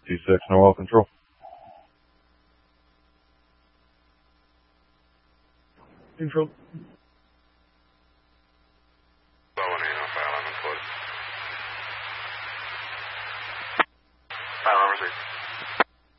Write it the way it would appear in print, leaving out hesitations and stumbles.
T6, no oil control. Control. File number 6.